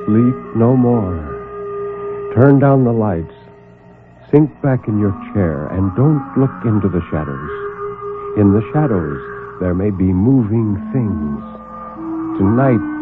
Sleep no more. Turn down the lights. Sink back in your chair and don't look into the shadows. In the shadows, there may be moving things. Tonight,